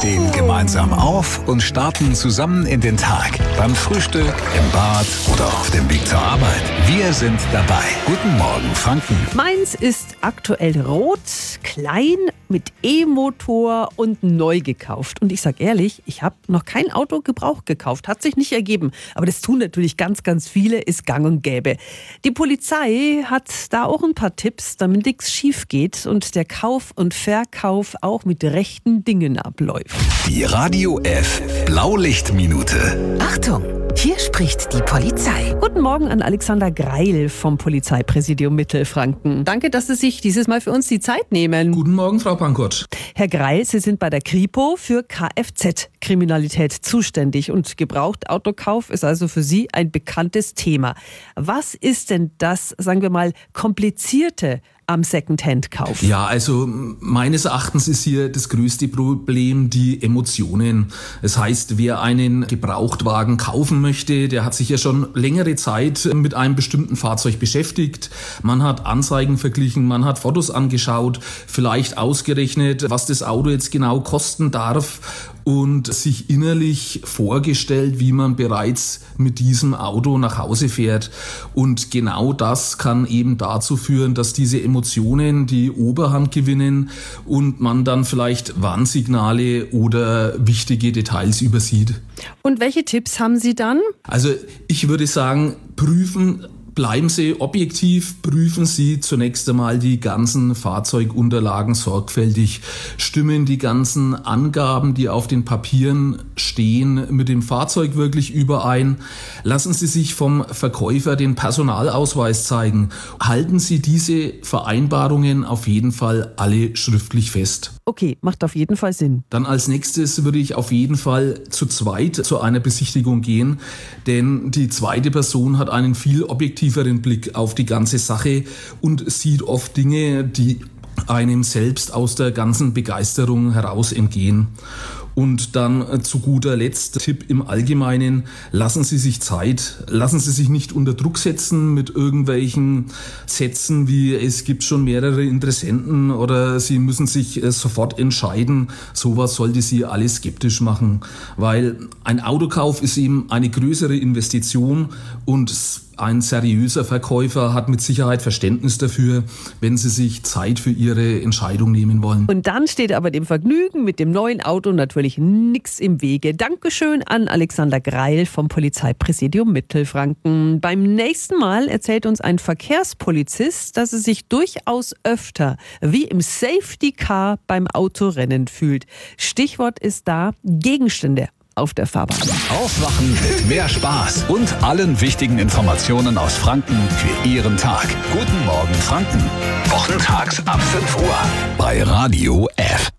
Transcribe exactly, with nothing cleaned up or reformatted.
stehen gemeinsam auf und starten zusammen in den Tag. Beim Frühstück, im Bad oder auf dem Weg zur Arbeit. Wir sind dabei. Guten Morgen, Franken. Meins ist aktuell rot, klein, mit E-Motor und neu gekauft. Und ich sag ehrlich, ich habe noch kein Auto gebraucht gekauft. Hat sich nicht ergeben. Aber das tun natürlich ganz, ganz viele, ist gang und gäbe. Die Polizei hat da auch ein paar Tipps, damit nichts schief geht und der Kauf und Verkauf auch mit rechten Dingen abläuft. Die Radio F Blaulichtminute. Achtung, hier spricht die Polizei. Guten Morgen an Alexander Greil vom Polizeipräsidium Mittelfranken. Danke, dass Sie sich dieses Mal für uns die Zeit nehmen. Guten Morgen, Frau Pankott. Herr Greil, Sie sind bei der Kripo für Kfz-Kriminalität zuständig und Gebrauchtautokauf ist also für Sie ein bekanntes Thema. Was ist denn das, sagen wir mal, komplizierte am Secondhand-Kauf? Ja, also meines Erachtens ist hier das größte Problem die Emotionen. Das heißt, wer einen Gebrauchtwagen kaufen möchte, der hat sich ja schon längere Zeit mit einem bestimmten Fahrzeug beschäftigt. Man hat Anzeigen verglichen, man hat Fotos angeschaut, vielleicht ausgerechnet, was das Auto jetzt genau kosten darf und sich innerlich vorgestellt, wie man bereits mit diesem Auto nach Hause fährt. Und genau das kann eben dazu führen, dass diese Emotionen die Oberhand gewinnen und man dann vielleicht Warnsignale oder wichtige Details übersieht. Und welche Tipps haben Sie dann? Also ich würde sagen, prüfen. Bleiben Sie objektiv, prüfen Sie zunächst einmal die ganzen Fahrzeugunterlagen sorgfältig. Stimmen die ganzen Angaben, die auf den Papieren stehen, mit dem Fahrzeug wirklich überein? Lassen Sie sich vom Verkäufer den Personalausweis zeigen. Halten Sie diese Vereinbarungen auf jeden Fall alle schriftlich fest. Okay, macht auf jeden Fall Sinn. Dann als nächstes würde ich auf jeden Fall zu zweit zu einer Besichtigung gehen, denn die zweite Person hat einen viel objektiveren Blick auf die ganze Sache und sieht oft Dinge, die einem selbst aus der ganzen Begeisterung heraus entgehen. Und dann zu guter Letzt, Tipp im Allgemeinen, lassen Sie sich Zeit, lassen Sie sich nicht unter Druck setzen mit irgendwelchen Sätzen wie es gibt schon mehrere Interessenten oder Sie müssen sich sofort entscheiden. Sowas sollte Sie alle skeptisch machen, weil ein Autokauf ist eben eine größere Investition und ein seriöser Verkäufer hat mit Sicherheit Verständnis dafür, wenn Sie sich Zeit für Ihre Entscheidung nehmen wollen. Und dann steht aber dem Vergnügen mit dem neuen Auto natürlich nichts im Wege. Dankeschön an Alexander Greil vom Polizeipräsidium Mittelfranken. Beim nächsten Mal erzählt uns ein Verkehrspolizist, dass er sich durchaus öfter wie im Safety Car beim Autorennen fühlt. Stichwort ist da Gegenstände auf der Fahrbahn. Aufwachen mit mehr Spaß und allen wichtigen Informationen aus Franken für Ihren Tag. Guten Morgen, Franken. Wochentags ab fünf Uhr bei Radio F.